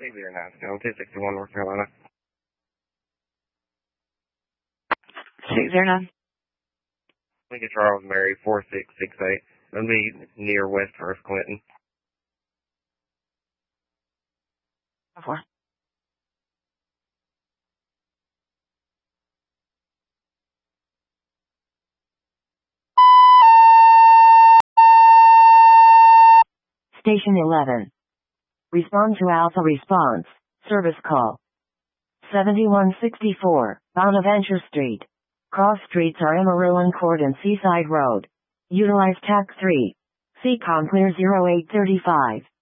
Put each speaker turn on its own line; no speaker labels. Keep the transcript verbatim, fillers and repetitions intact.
six zero nine, Stone, two sixty-one, North Carolina.
six zero nine.
Lincoln Charles Mary, four six six eight. It'll be near West First Clinton.
Four.
Station eleven. Respond to Alpha Response. Service call. seventy-one sixty-four, Bonaventure Street. Cross streets are Amarillo Court and Seaside Road. Utilize T A C three. C COM clear zero eight three five.